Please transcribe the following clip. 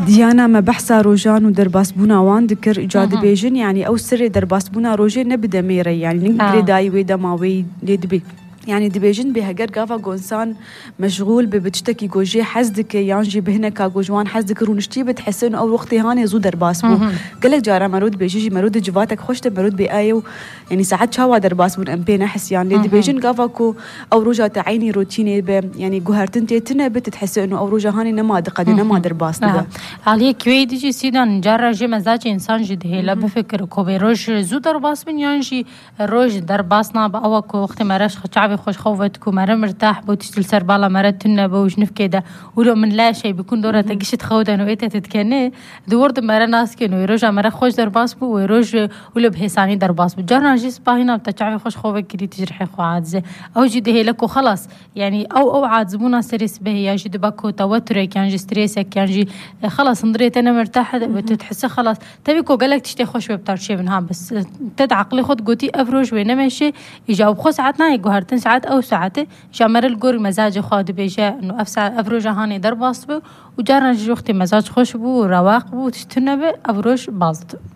ديانا ما بحثا روجان ودرباس بونا وان ذكر إيجاد بيجن يعني أو سر درباس بونا روجين نبدأ ميري يعني نقدر داي ويدا ماوي ليدبي يعني دبيجن بهجر قافا جونسان مشغول ببتشتكي جوجي حزدك يانجي بهنكا جوجوان حزدك رونشتي بتحس إنه أول وقت هاني زو درباس بو قالك جارا مرود بيجي مرود جواتك خوشت مرود بآيو يعني ساعات شوا درباس بون أمبينا حس يعني دبيجن قافا كو أو رجع تعيني روتيني يعني جوهرتن تيتنا بتتحس إنه أو رجع هاني نما دقة نما درباس ندا عليه كويدي جي سيدان جارا جي مزاج إنسان جده لا بفكر كوبي روج زو درباس بن يانجي روج درباسنا بأوك وقت مرش خشعب خوش خوفتكو مرة مرتاح بو تشتل سر بالا مرة تنة بو جنف كده ولو من لا شيء بيكون دورة تقشت خودا انو ايتا تتكني دورد مرة ناس كنو يروج مرة خوش درباس بو ويروج ولو بحساني درباس بو جارنا جيس باهينا بتشعبي خوش خوفك كدي تجرحي خو عادزة او جده لكو خلاص يعني او عادزبونا ستريس به يا جد باكو توترك يعني ستريسك يعني خلاص نضريت انا مرتاحة بتتحس خلاص تبيكو قالك تشتي خوش بترشي منها بس تدعقلي خد قوتي افروج وينمشي يجاوب خو ساعتنا يقهرتن ساعات أو ساعته جامر الجور مزاج خاد بيجا إنه أفروج هاني درباس بو وجارنا جوختي مزاج خوش بو ورواق بو تشتنبه أفروج بازد